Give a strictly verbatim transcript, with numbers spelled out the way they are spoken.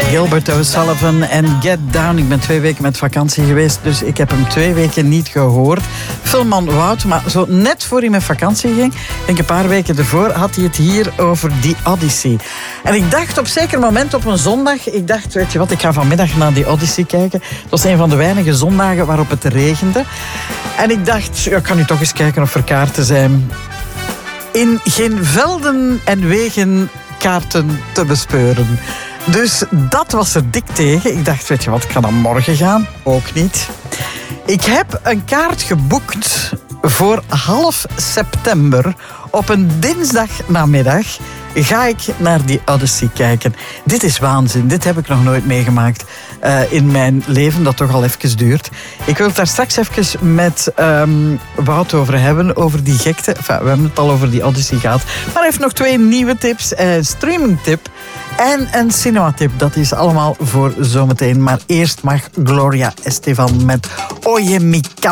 Gilbert O'Sullivan en Get Down. Ik ben twee weken met vakantie geweest, dus ik heb hem twee weken niet gehoord. Filmman Wout, maar zo net voor hij met vakantie ging, denk een paar weken ervoor, had hij het hier over The Odyssey. En ik dacht op zeker moment op een zondag, ik dacht, weet je wat, ik ga vanmiddag naar The Odyssey kijken. Het was een van de weinige zondagen waarop het regende. En ik dacht, ja, ik kan nu toch eens kijken of er kaarten zijn. In geen velden en wegen kaarten te bespeuren. Dus dat was er dik tegen. Ik dacht, weet je wat, ik ga dan morgen gaan. Ook niet. Ik heb een kaart geboekt voor half september. Op een dinsdagnamiddag ga ik naar die Odyssey kijken. Dit is waanzin. Dit heb ik nog nooit meegemaakt uh, in mijn leven, dat toch al even duurt. Ik wil het daar straks even met um, Wout over hebben, over die gekte. Enfin, we hebben het al over die Odyssey gehad. Maar hij heeft nog twee nieuwe tips. Een uh, streamingtip en een cinematip. Dat is allemaal voor zometeen. Maar eerst mag Gloria Estefan met Oye mi